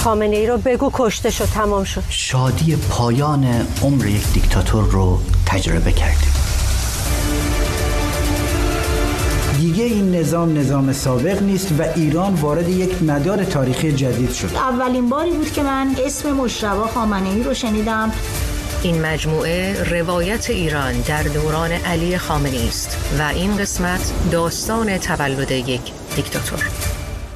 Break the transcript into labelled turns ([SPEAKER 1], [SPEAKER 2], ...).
[SPEAKER 1] خامنه ای رو بگو کشته شد، تمام شد.
[SPEAKER 2] شادی پایان عمر یک دیکتاتور رو تجربه کردیم.
[SPEAKER 3] دیگه این نظام سابق نیست و ایران وارد یک مدار تاریخی جدید شد.
[SPEAKER 4] اولین باری بود که من اسم مجتبی خامنه‌ای رو شنیدم.
[SPEAKER 5] این مجموعه روایت ایران در دوران علی خامنه‌ای است و این قسمت داستان تولد یک دیکتاتور.